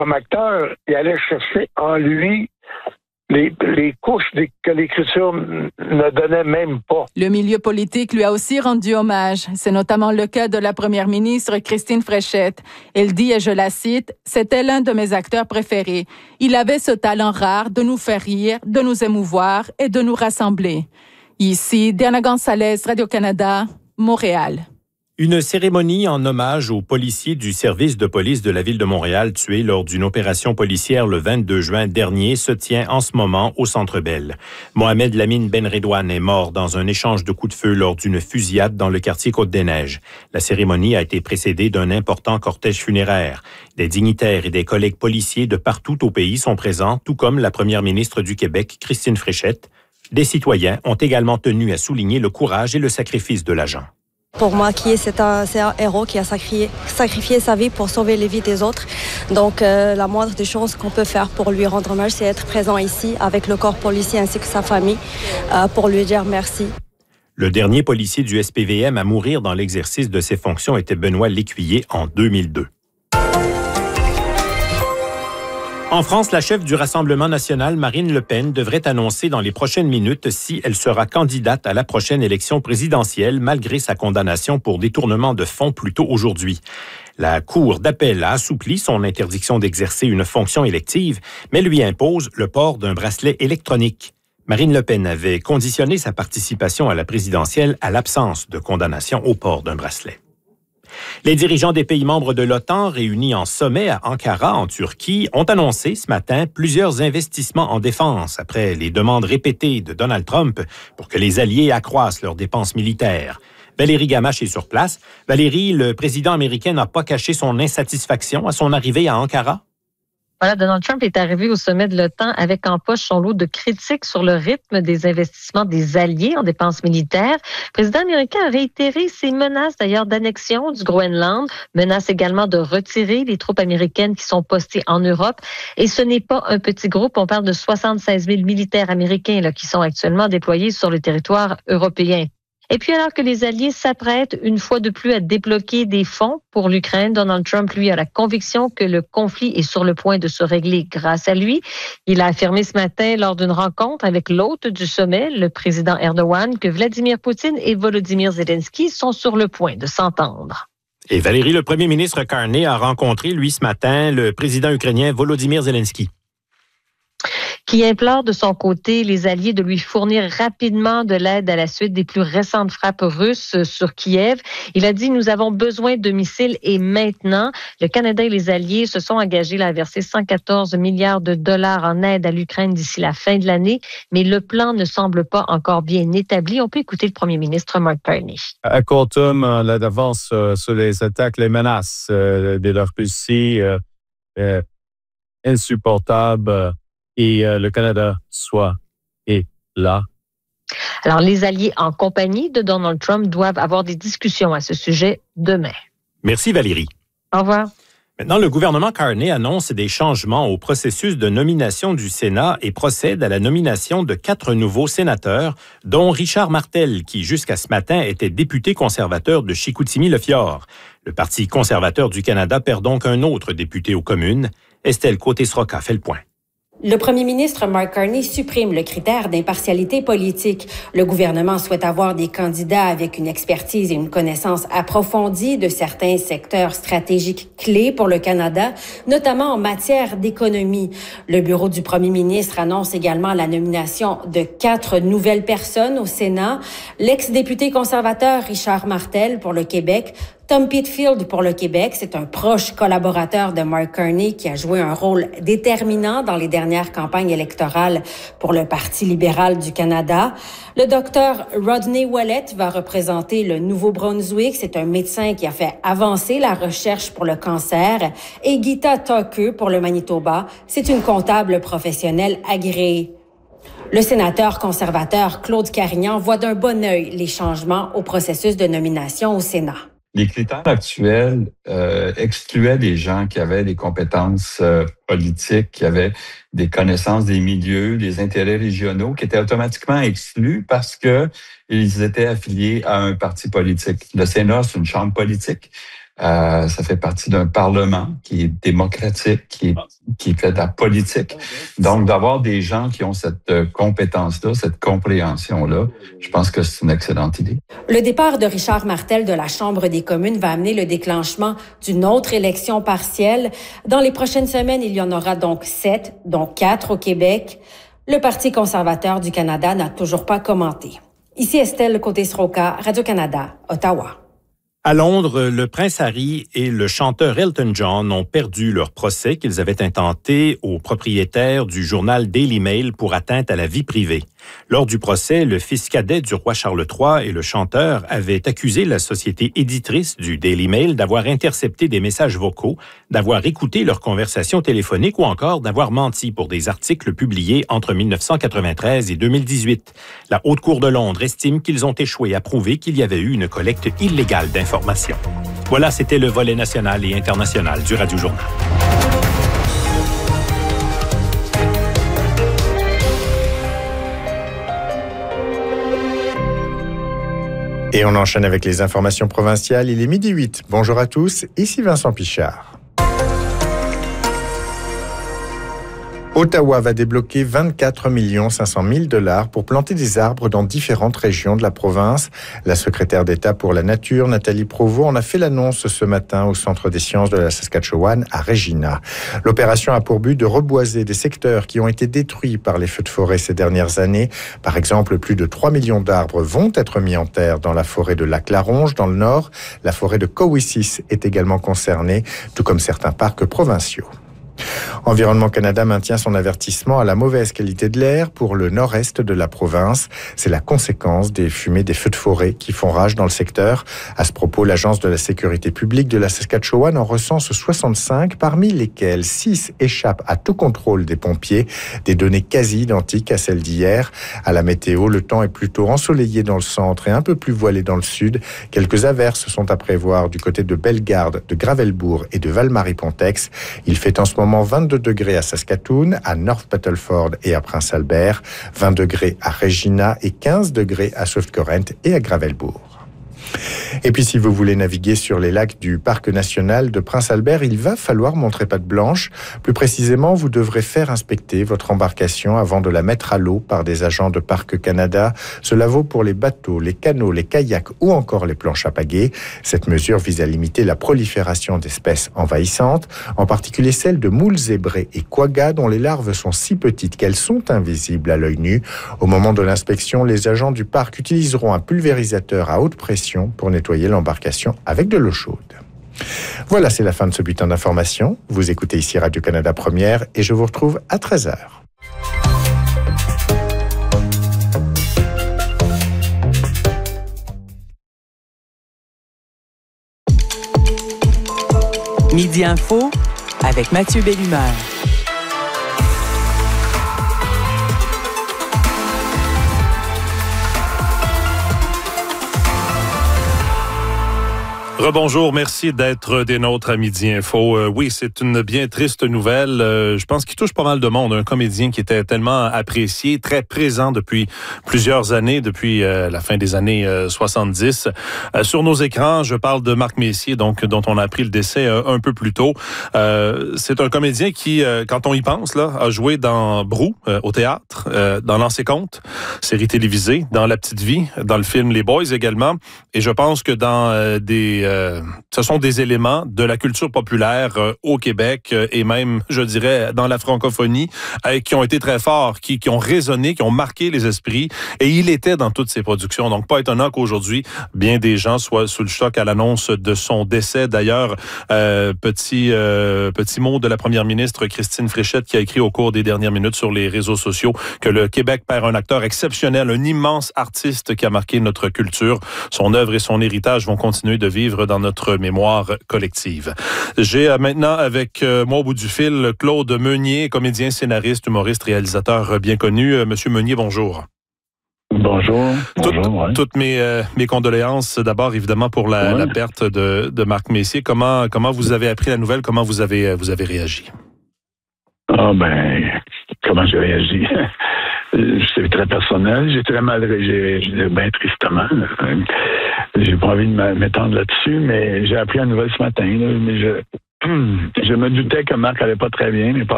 comme acteur, il allait chercher en lui les couches que l'écriture ne donnait même pas. Le milieu politique lui a aussi rendu hommage. C'est notamment le cas de la première ministre Christine Fréchette. Elle dit, et je la cite, « C'était l'un de mes acteurs préférés. Il avait ce talent rare de nous faire rire, de nous émouvoir et de nous rassembler. » Ici, Diana Gonzalez, Radio-Canada, Montréal. Une cérémonie en hommage aux policiers du service de police de la ville de Montréal tués lors d'une opération policière le 22 juin dernier se tient en ce moment au Centre Bell. Mohamed Lamine Benredouane est mort dans un échange de coups de feu lors d'une fusillade dans le quartier Côte-des-Neiges. La cérémonie a été précédée d'un important cortège funéraire. Des dignitaires et des collègues policiers de partout au pays sont présents, tout comme la première ministre du Québec, Christine Fréchette. Des citoyens ont également tenu à souligner le courage et le sacrifice de l'agent. Pour moi, c'est un héros qui a sacrifié sa vie pour sauver les vies des autres. Donc, la moindre des choses qu'on peut faire pour lui rendre hommage, c'est être présent ici avec le corps policier ainsi que sa famille pour lui dire merci. Le dernier policier du SPVM à mourir dans l'exercice de ses fonctions était Benoît Lécuyer en 2002. En France, la chef du Rassemblement national, Marine Le Pen, devrait annoncer dans les prochaines minutes si elle sera candidate à la prochaine élection présidentielle, malgré sa condamnation pour détournement de fonds plus tôt aujourd'hui. La Cour d'appel a assoupli son interdiction d'exercer une fonction élective, mais lui impose le port d'un bracelet électronique. Marine Le Pen avait conditionné sa participation à la présidentielle à l'absence de condamnation au port d'un bracelet. Les dirigeants des pays membres de l'OTAN réunis en sommet à Ankara, en Turquie, ont annoncé ce matin plusieurs investissements en défense après les demandes répétées de Donald Trump pour que les alliés accroissent leurs dépenses militaires. Valérie Gamache est sur place. Valérie, le président américain n'a pas caché son insatisfaction à son arrivée à Ankara? Voilà, Donald Trump est arrivé au sommet de l'OTAN avec en poche son lot de critiques sur le rythme des investissements des alliés en dépenses militaires. Le président américain a réitéré ses menaces d'ailleurs d'annexion du Groenland, menace également de retirer les troupes américaines qui sont postées en Europe. Et ce n'est pas un petit groupe, on parle de 76 000 militaires américains qui sont actuellement déployés sur le territoire européen. Et puis, alors que les alliés s'apprêtent une fois de plus à débloquer des fonds pour l'Ukraine, Donald Trump, lui, a la conviction que le conflit est sur le point de se régler grâce à lui. Il a affirmé ce matin, lors d'une rencontre avec l'hôte du sommet, le président Erdogan, que Vladimir Poutine et Volodymyr Zelensky sont sur le point de s'entendre. Et Valérie, le premier ministre Carney a rencontré, lui, ce matin, le président ukrainien Volodymyr Zelensky, qui implore de son côté les alliés de lui fournir rapidement de l'aide à la suite des plus récentes frappes russes sur Kiev. Il a dit « Nous avons besoin de missiles et maintenant ». Le Canada et les alliés se sont engagés à verser 114 milliards de dollars en aide à l'Ukraine d'ici la fin de l'année, mais le plan ne semble pas encore bien établi. On peut écouter le premier ministre Mark Carney. À court terme, l'avance sur les attaques, les menaces de la Russie insupportables. Et le Canada est là. Alors, les alliés en compagnie de Donald Trump doivent avoir des discussions à ce sujet demain. Merci Valérie. Au revoir. Maintenant, le gouvernement Carney annonce des changements au processus de nomination du Sénat et procède à la nomination de 4 nouveaux sénateurs, dont Richard Martel, qui jusqu'à ce matin était député conservateur de Chicoutimi-Le-Fjord. Le Parti conservateur du Canada perd donc un autre député aux communes. Estelle Côté-Sroka fait le point. Le premier ministre Mark Carney supprime le critère d'impartialité politique. Le gouvernement souhaite avoir des candidats avec une expertise et une connaissance approfondie de certains secteurs stratégiques clés pour le Canada, notamment en matière d'économie. Le bureau du premier ministre annonce également la nomination de 4 nouvelles personnes au Sénat. L'ex-député conservateur Richard Martel pour le Québec, Tom Pitfield pour le Québec, c'est un proche collaborateur de Mark Carney qui a joué un rôle déterminant dans les dernières campagnes électorales pour le Parti libéral du Canada. Le docteur Rodney Ouellette va représenter le Nouveau-Brunswick. C'est un médecin qui a fait avancer la recherche pour le cancer. Et Gita Tucker pour le Manitoba, c'est une comptable professionnelle agréée. Le sénateur conservateur Claude Carignan voit d'un bon œil les changements au processus de nomination au Sénat. Les critères actuels excluaient des gens qui avaient des compétences politiques, qui avaient des connaissances des milieux, des intérêts régionaux, qui étaient automatiquement exclus parce que ils étaient affiliés à un parti politique. Le Sénat, c'est une chambre politique. Ça fait partie d'un Parlement qui est démocratique, qui fait de la politique. Donc, d'avoir des gens qui ont cette compétence-là, cette compréhension-là, je pense que c'est une excellente idée. Le départ de Richard Martel de la Chambre des communes va amener le déclenchement d'une autre élection partielle. Dans les prochaines semaines, il y en aura donc 7, dont 4 au Québec. Le Parti conservateur du Canada n'a toujours pas commenté. Ici Estelle Côté-Sroka, Radio-Canada, Ottawa. À Londres, le prince Harry et le chanteur Elton John ont perdu leur procès qu'ils avaient intenté au propriétaire du journal Daily Mail pour atteinte à la vie privée. Lors du procès, le fils cadet du roi Charles III et le chanteur avaient accusé la société éditrice du Daily Mail d'avoir intercepté des messages vocaux, d'avoir écouté leurs conversations téléphoniques ou encore d'avoir menti pour des articles publiés entre 1993 et 2018. La Haute Cour de Londres estime qu'ils ont échoué à prouver qu'il y avait eu une collecte illégale d'informations. Voilà, c'était le volet national et international du Radio Journal. Et on enchaîne avec les informations provinciales. Il est 12h08. Bonjour à tous, ici Vincent Pichard. Ottawa va débloquer 24 500 000 $ pour planter des arbres dans différentes régions de la province. La secrétaire d'État pour la Nature, Nathalie Provost, en a fait l'annonce ce matin au Centre des sciences de la Saskatchewan à Regina. L'opération a pour but de reboiser des secteurs qui ont été détruits par les feux de forêt ces dernières années. Par exemple, plus de 3 millions d'arbres vont être mis en terre dans la forêt de Lac-La-Ronge, dans le nord. La forêt de Cowissis est également concernée, tout comme certains parcs provinciaux. Environnement Canada maintient son avertissement à la mauvaise qualité de l'air pour le nord-est de la province. C'est la conséquence des fumées des feux de forêt qui font rage dans le secteur. À ce propos, l'Agence de la sécurité publique de la Saskatchewan en recense 65, parmi lesquels 6 échappent à tout contrôle des pompiers. Des données quasi identiques à celles d'hier. À la météo, le temps est plutôt ensoleillé dans le centre et un peu plus voilé dans le sud. Quelques averses sont à prévoir du côté de Bellegarde, de Gravelbourg et de Val-Marie-Pontex. Il fait en ce moment 22 degrés à Saskatoon, à North Battleford et à Prince-Albert, 20 degrés à Regina et 15 degrés à South Current et à Gravelbourg. Et puis si vous voulez naviguer sur les lacs du Parc national de Prince-Albert, il va falloir montrer patte blanche. Plus précisément, vous devrez faire inspecter votre embarcation avant de la mettre à l'eau par des agents de Parc Canada. Cela vaut pour les bateaux, les canots, les kayaks ou encore les planches à pagaie. Cette mesure vise à limiter la prolifération d'espèces envahissantes, en particulier celles de moules zébrés et quaggas dont les larves sont si petites qu'elles sont invisibles à l'œil nu. Au moment de l'inspection, les agents du parc utiliseront un pulvérisateur à haute pression pour nettoyer l'embarcation avec de l'eau chaude. Voilà, c'est la fin de ce bulletin d'information. Vous écoutez ici Radio-Canada Première et je vous retrouve à 13h. Midi Info avec Mathieu Bellumeur. Rebonjour, merci d'être des nôtres à Midi Info. Oui, c'est une bien triste nouvelle. Je pense qu'il touche pas mal de monde. Un comédien qui était tellement apprécié, très présent depuis plusieurs années, depuis la fin des années 70. Sur nos écrans, je parle de Marc Messier, donc dont on a appris le décès un peu plus tôt. C'est un comédien qui, quand on y pense, là, a joué dans Brou, au théâtre, dans Lancer Compte, série télévisée, dans La Petite Vie, dans le film Les Boys également. Et je pense que dans ce sont des éléments de la culture populaire au Québec et même, je dirais, dans la francophonie qui ont été très forts, qui ont résonné, qui ont marqué les esprits. Et il était dans toutes ces productions. Donc, pas étonnant qu'aujourd'hui, bien des gens soient sous le choc à l'annonce de son décès. D'ailleurs, petit mot de la première ministre Christine Fréchette qui a écrit au cours des dernières minutes sur les réseaux sociaux que le Québec perd un acteur exceptionnel, un immense artiste qui a marqué notre culture. Son œuvre et son héritage vont continuer de vivre dans notre mémoire collective. J'ai maintenant avec moi au bout du fil Claude Meunier, comédien, scénariste, humoriste, réalisateur bien connu. Monsieur Meunier, bonjour. Bonjour. Toutes mes condoléances d'abord évidemment pour la perte de Marc Messier. Comment vous avez appris la nouvelle? Comment vous avez réagi? Comment j'ai réagi? C'est très personnel. J'ai très mal réagi, bien tristement. J'ai pas envie de m'étendre là-dessus, mais j'ai appris la nouvelle ce matin. Là, mais je me doutais que Marc allait pas très bien, mais